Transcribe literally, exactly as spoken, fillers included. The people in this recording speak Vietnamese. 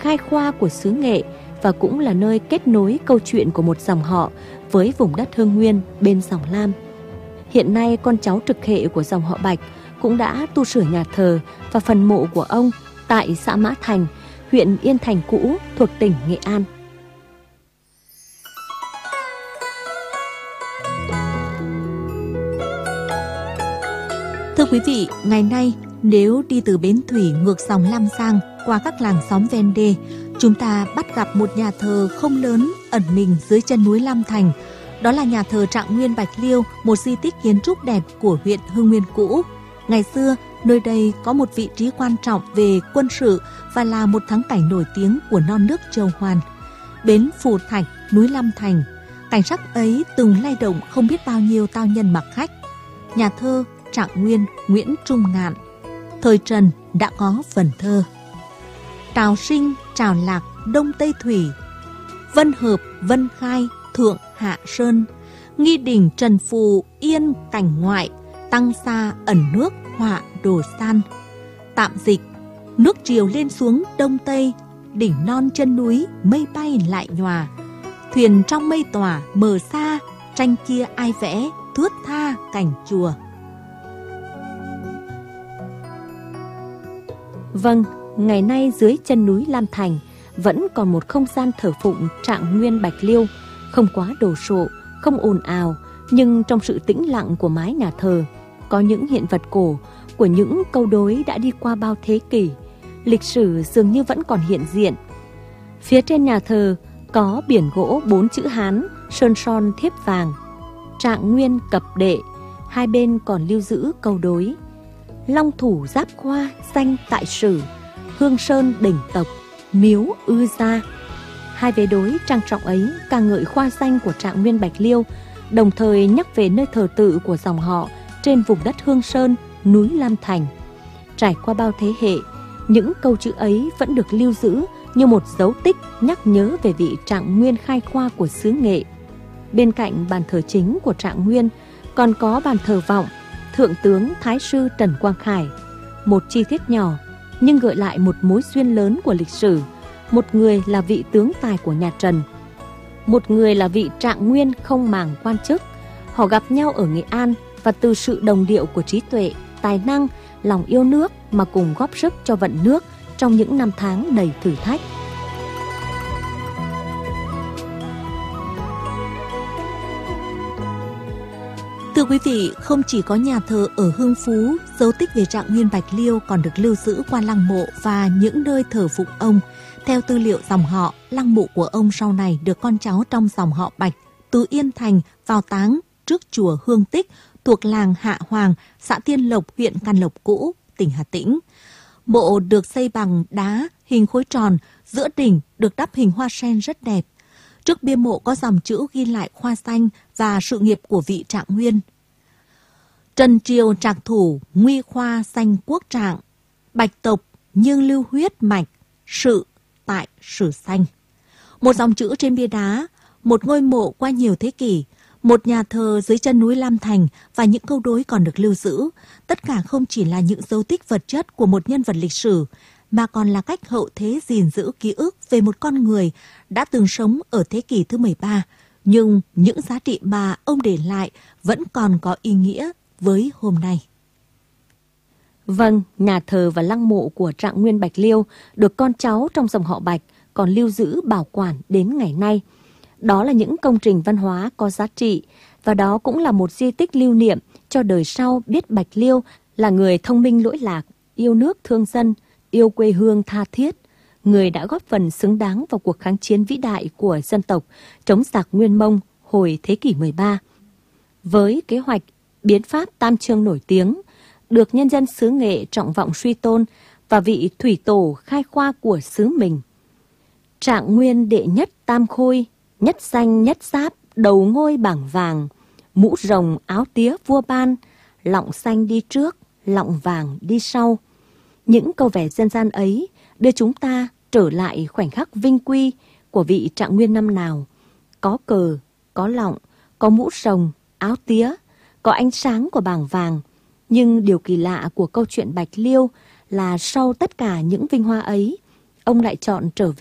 khai khoa của xứ Nghệ và cũng là nơi kết nối câu chuyện của một dòng họ với vùng đất Hưng Nguyên bên dòng Lam. Hiện nay con cháu trực hệ của dòng họ Bạch cũng đã tu sửa nhà thờ và phần mộ của ông tại xã Mã Thành, huyện Yên Thành cũ thuộc tỉnh Nghệ An. Thưa quý vị, ngày nay nếu đi từ Bến Thủy ngược dòng Lam Giang qua các làng xóm ven đê, chúng ta bắt gặp một nhà thờ không lớn ẩn mình dưới chân núi Lam Thành. Đó là nhà thờ Trạng Nguyên Bạch Liêu, một di tích kiến trúc đẹp của huyện Hưng Nguyên cũ. Ngày xưa, nơi đây có một vị trí quan trọng về quân sự và là một thắng cảnh nổi tiếng của non nước Châu Hoàn. Bến Phù Thạch, núi Lam Thành, cảnh sắc ấy từng lay động không biết bao nhiêu tao nhân mặc khách. Nhà thơ Trạng Nguyên Nguyễn Trung Ngạn, thời Trần đã có phần thơ: Trào Sinh, Trào Lạc, Đông Tây Thủy, Vân Hợp, Vân Khai, Thượng Hạ Sơn, Nghi Đỉnh, Trần Phù, Yên, Cảnh Ngoại, Tăng Xa, Ẩn Nước, Họa, Đồ San. Tạm dịch: nước triều lên xuống Đông Tây, đỉnh non chân núi, mây bay lại nhòa. Thuyền trong mây tỏa, mờ xa, tranh chia ai vẽ, thướt tha cảnh chùa. Vâng, ngày nay dưới chân núi Lam Thành vẫn còn một không gian thờ phụng Trạng Nguyên Bạch Liêu, không quá đồ sộ, không ồn ào, nhưng trong sự tĩnh lặng của mái nhà thờ có những hiện vật cổ của những câu đối đã đi qua bao thế kỷ. Lịch sử dường như vẫn còn hiện diện. Phía trên nhà thờ có biển gỗ bốn chữ Hán sơn son thiếp vàng: Trạng Nguyên cập đệ, hai bên còn lưu giữ câu đối: Long thủ giáp khoa danh tại sử, Hương Sơn đỉnh tộc, miếu ư gia. Hai vế đối trang trọng ấy ca ngợi khoa danh của Trạng Nguyên Bạch Liêu, đồng thời nhắc về nơi thờ tự của dòng họ trên vùng đất Hương Sơn, núi Lam Thành. Trải qua bao thế hệ, những câu chữ ấy vẫn được lưu giữ như một dấu tích nhắc nhớ về vị Trạng Nguyên khai khoa của xứ Nghệ. Bên cạnh bàn thờ chính của Trạng Nguyên còn có bàn thờ vọng Thượng tướng Thái sư Trần Quang Khải, một chi tiết nhỏ nhưng gợi lại một mối duyên lớn của lịch sử. Một người là vị tướng tài của nhà Trần, một người là vị Trạng Nguyên không màng quan chức. Họ gặp nhau ở Nghệ An và từ sự đồng điệu của trí tuệ, tài năng, lòng yêu nước mà cùng góp sức cho vận nước trong những năm tháng đầy thử thách. Thưa quý vị, không chỉ có nhà thờ ở Hưng Phú, dấu tích về Trạng Nguyên Bạch Liêu còn được lưu giữ qua lăng mộ và những nơi thờ phụng ông. Theo tư liệu dòng họ, lăng mộ của ông sau này được con cháu trong dòng họ Bạch từ Yên Thành vào táng trước chùa Hương Tích thuộc làng Hạ Hoàng, xã Tiên Lộc, huyện Can Lộc cũ, tỉnh Hà Tĩnh. Mộ được xây bằng đá hình khối tròn, giữa đỉnh được đắp hình hoa sen rất đẹp. Trước bia mộ có dòng chữ ghi lại khoa danh và sự nghiệp của vị Trạng Nguyên: Trần triều trạc thủ, nguy khoa danh quốc trạng, Bạch tộc nhưng lưu huyết mạch, sự tại sử sanh. Một dòng chữ trên bia đá, một ngôi mộ qua nhiều thế kỷ, một nhà thờ dưới chân núi Lam Thành và những câu đối còn được lưu giữ. Tất cả không chỉ là những dấu tích vật chất của một nhân vật lịch sử, mà còn là cách hậu thế gìn giữ ký ức về một con người đã từng sống ở thế kỷ thứ mười ba, nhưng những giá trị mà ông để lại vẫn còn có ý nghĩa với hôm nay. Vâng, nhà thờ và lăng mộ của Trạng Nguyên Bạch Liêu được con cháu trong dòng họ Bạch còn lưu giữ bảo quản đến ngày nay. Đó là những công trình văn hóa có giá trị, và đó cũng là một di tích lưu niệm cho đời sau biết Bạch Liêu là người thông minh lỗi lạc, yêu nước thương dân, yêu quê hương tha thiết, người đã góp phần xứng đáng vào cuộc kháng chiến vĩ đại của dân tộc chống giặc Nguyên Mông hồi thế kỷ mười ba. Với kế hoạch biến pháp tam chương nổi tiếng, được nhân dân xứ Nghệ trọng vọng suy tôn và vị thủy tổ khai khoa của xứ mình. Trạng Nguyên đệ nhất tam khôi, nhất danh nhất giáp, đầu ngôi bảng vàng, mũ rồng áo tía vua ban, lọng xanh đi trước, lọng vàng đi sau. Những câu vẻ dân gian ấy đưa chúng ta trở lại khoảnh khắc vinh quy của vị Trạng Nguyên năm nào. Có cờ, có lọng, có mũ rồng, áo tía, có ánh sáng của bảng vàng. Nhưng điều kỳ lạ của câu chuyện Bạch Liêu là sau tất cả những vinh hoa ấy, ông lại chọn trở về